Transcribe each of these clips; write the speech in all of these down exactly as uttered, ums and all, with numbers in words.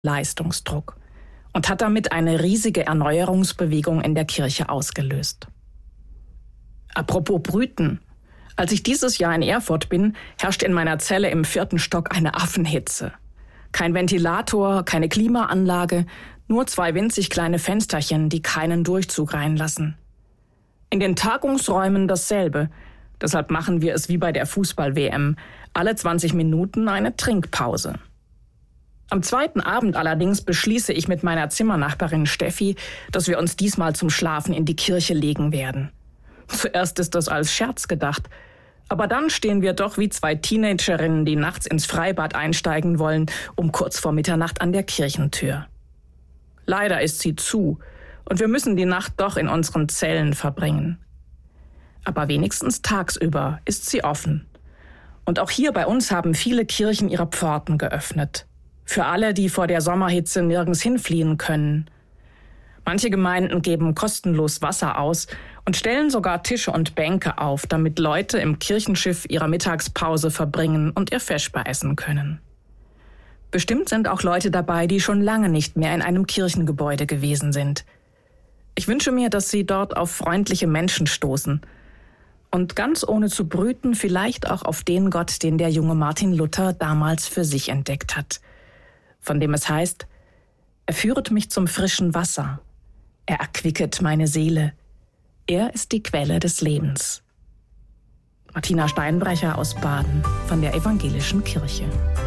Leistungsdruck und hat damit eine riesige Erneuerungsbewegung in der Kirche ausgelöst. Apropos Brüten. Als ich dieses Jahr in Erfurt bin, herrscht in meiner Zelle im vierten Stock eine Affenhitze. Kein Ventilator, keine Klimaanlage, nur zwei winzig kleine Fensterchen, die keinen Durchzug reinlassen. In den Tagungsräumen dasselbe. Deshalb machen wir es wie bei der Fußball-W M. Alle zwanzig Minuten eine Trinkpause. Am zweiten Abend allerdings beschließe ich mit meiner Zimmernachbarin Steffi, dass wir uns diesmal zum Schlafen in die Kirche legen werden. Zuerst ist das als Scherz gedacht, aber dann stehen wir doch wie zwei Teenagerinnen, die nachts ins Freibad einsteigen wollen, um kurz vor Mitternacht an der Kirchentür. Leider ist sie zu und wir müssen die Nacht doch in unseren Zellen verbringen. Aber wenigstens tagsüber ist sie offen. Und auch hier bei uns haben viele Kirchen ihre Pforten geöffnet. Für alle, die vor der Sommerhitze nirgends hinfliehen können. Manche Gemeinden geben kostenlos Wasser aus und stellen sogar Tische und Bänke auf, damit Leute im Kirchenschiff ihre Mittagspause verbringen und ihr Vesper essen können. Bestimmt sind auch Leute dabei, die schon lange nicht mehr in einem Kirchengebäude gewesen sind. Ich wünsche mir, dass sie dort auf freundliche Menschen stoßen und ganz ohne zu brüten vielleicht auch auf den Gott, den der junge Martin Luther damals für sich entdeckt hat, von dem es heißt: Er führet mich zum frischen Wasser, er erquicket meine Seele, er ist die Quelle des Lebens. Martina Steinbrecher aus Baden von der Evangelischen Kirche.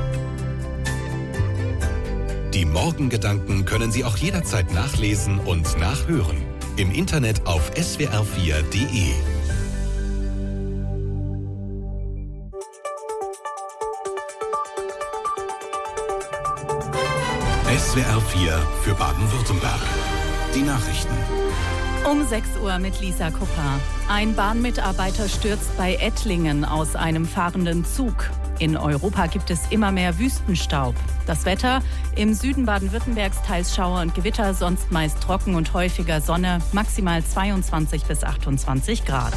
Die Morgengedanken können Sie auch jederzeit nachlesen und nachhören. Im Internet auf s w r vier punkt d e. S W R vier für Baden-Württemberg. Die Nachrichten. Um sechs Uhr mit Lisa Kupper. Ein Bahnmitarbeiter stürzt bei Ettlingen aus einem fahrenden Zug. In Europa gibt es immer mehr Wüstenstaub. Das Wetter: im Süden Baden-Württembergs teils Schauer und Gewitter, sonst meist trocken und häufiger Sonne, maximal zweiundzwanzig bis achtundzwanzig Grad.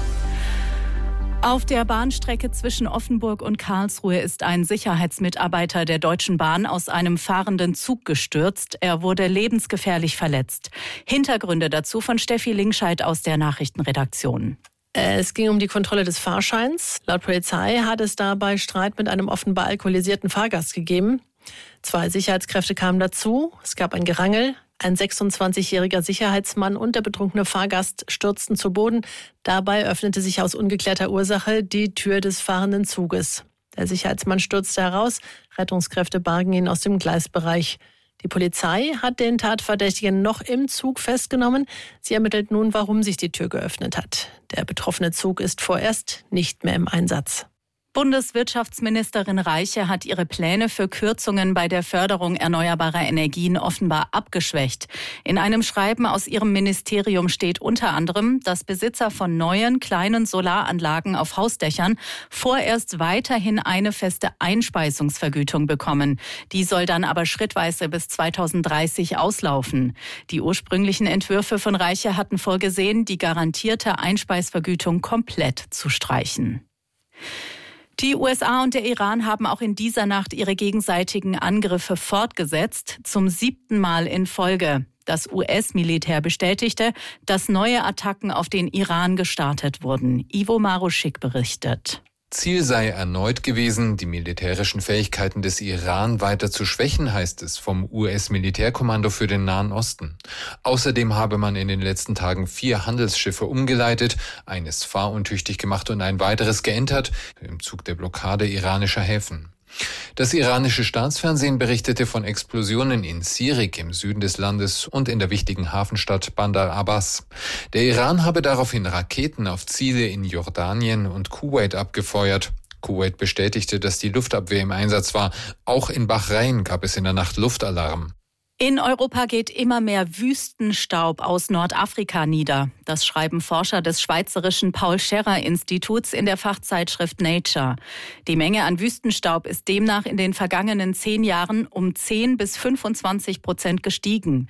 Auf der Bahnstrecke zwischen Offenburg und Karlsruhe ist ein Sicherheitsmitarbeiter der Deutschen Bahn aus einem fahrenden Zug gestürzt. Er wurde lebensgefährlich verletzt. Hintergründe dazu von Steffi Lingscheid aus der Nachrichtenredaktion. Es ging um die Kontrolle des Fahrscheins. Laut Polizei hat es dabei Streit mit einem offenbar alkoholisierten Fahrgast gegeben. Zwei Sicherheitskräfte kamen dazu. Es gab ein Gerangel. Ein sechsundzwanzigjähriger Sicherheitsmann und der betrunkene Fahrgast stürzten zu Boden. Dabei öffnete sich aus ungeklärter Ursache die Tür des fahrenden Zuges. Der Sicherheitsmann stürzte heraus. Rettungskräfte bargen ihn aus dem Gleisbereich. Die Polizei hat den Tatverdächtigen noch im Zug festgenommen. Sie ermittelt nun, warum sich die Tür geöffnet hat. Der betroffene Zug ist vorerst nicht mehr im Einsatz. Bundeswirtschaftsministerin Reiche hat ihre Pläne für Kürzungen bei der Förderung erneuerbarer Energien offenbar abgeschwächt. In einem Schreiben aus ihrem Ministerium steht unter anderem, dass Besitzer von neuen, kleinen Solaranlagen auf Hausdächern vorerst weiterhin eine feste Einspeisungsvergütung bekommen. Die soll dann aber schrittweise bis zweitausenddreißig auslaufen. Die ursprünglichen Entwürfe von Reiche hatten vorgesehen, die garantierte Einspeisvergütung komplett zu streichen. Die U S A und der Iran haben auch in dieser Nacht ihre gegenseitigen Angriffe fortgesetzt, zum siebten Mal in Folge. Das U S-Militär bestätigte, dass neue Attacken auf den Iran gestartet wurden. Ivo Maruschik berichtet. Ziel sei erneut gewesen, die militärischen Fähigkeiten des Iran weiter zu schwächen, heißt es vom U S-Militärkommando für den Nahen Osten. Außerdem habe man in den letzten Tagen vier Handelsschiffe umgeleitet, eines fahruntüchtig gemacht und ein weiteres geentert, im Zug der Blockade iranischer Häfen. Das iranische Staatsfernsehen berichtete von Explosionen in Sirik im Süden des Landes und in der wichtigen Hafenstadt Bandar Abbas. Der Iran habe daraufhin Raketen auf Ziele in Jordanien und Kuwait abgefeuert. Kuwait bestätigte, dass die Luftabwehr im Einsatz war. Auch in Bahrain gab es in der Nacht Luftalarm. In Europa geht immer mehr Wüstenstaub aus Nordafrika nieder. Das schreiben Forscher des schweizerischen Paul-Scherrer-Instituts in der Fachzeitschrift Nature. Die Menge an Wüstenstaub ist demnach in den vergangenen zehn Jahren um zehn bis fünfundzwanzig Prozent gestiegen.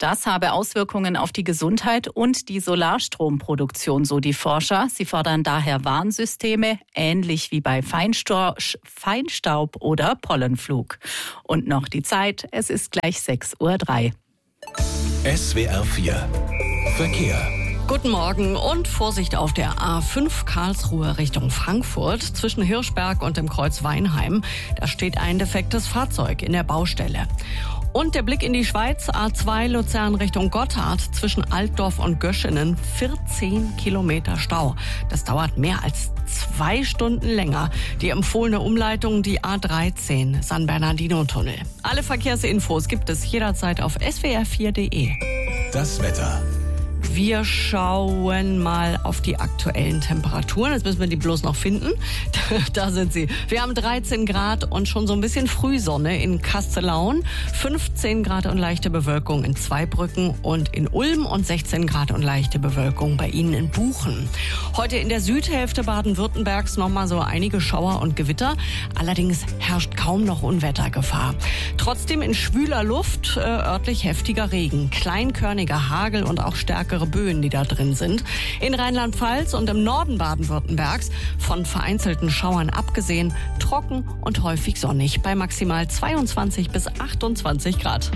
Das habe Auswirkungen auf die Gesundheit und die Solarstromproduktion, so die Forscher. Sie fordern daher Warnsysteme, ähnlich wie bei Feinstaub, Feinstaub oder Pollenflug. Und noch die Zeit, es ist gleich sechs Uhr drei. S W R vier Verkehr. Guten Morgen und Vorsicht auf der A fünf Karlsruhe Richtung Frankfurt zwischen Hirschberg und dem Kreuz Weinheim. Da steht ein defektes Fahrzeug in der Baustelle. Und der Blick in die Schweiz, A zwei Luzern Richtung Gotthard zwischen Altdorf und Göschenen, vierzehn Kilometer Stau. Das dauert mehr als zwei Stunden länger. Die empfohlene Umleitung, die A dreizehn San Bernardino-Tunnel. Alle Verkehrsinfos gibt es jederzeit auf S W R vier Punkt de. Das Wetter. Wir schauen mal auf die aktuellen Temperaturen. Jetzt müssen wir die bloß noch finden. Da sind sie. Wir haben dreizehn Grad und schon so ein bisschen Frühsonne in Kastellaun, fünfzehn Grad und leichte Bewölkung in Zweibrücken und in Ulm und sechzehn Grad und leichte Bewölkung bei Ihnen in Buchen. Heute in der Südhälfte Baden-Württembergs noch mal so einige Schauer und Gewitter. Allerdings herrscht kaum noch Unwettergefahr. Trotzdem in schwüler Luft äh, örtlich heftiger Regen, kleinkörniger Hagel und auch stärkere Böen, die da drin sind. In Rheinland-Pfalz und im Norden Baden-Württembergs von vereinzelten Schauern abgesehen, trocken und häufig sonnig bei maximal zweiundzwanzig bis achtundzwanzig Grad.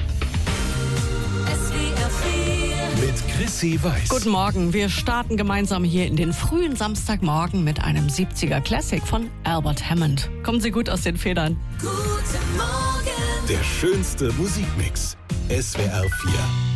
Mit Chrissy Weiß. Guten Morgen, wir starten gemeinsam hier in den frühen Samstagmorgen mit einem siebziger Classic von Albert Hammond. Kommen Sie gut aus den Federn. Guten Morgen. Der schönste Musikmix. S W R vier.